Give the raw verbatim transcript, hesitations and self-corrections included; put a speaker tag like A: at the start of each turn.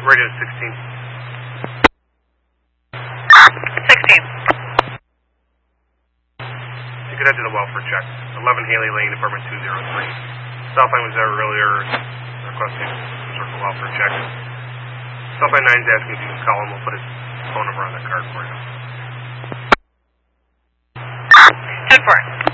A: Radio sixteen.
B: sixteen.
A: You could head to the welfare check. eleven Haley Lane, Department two oh three. South line was there earlier, requesting some sort of welfare check. South line nine's asking if you can call him. We'll put his phone number on the card for you.
B: ten four.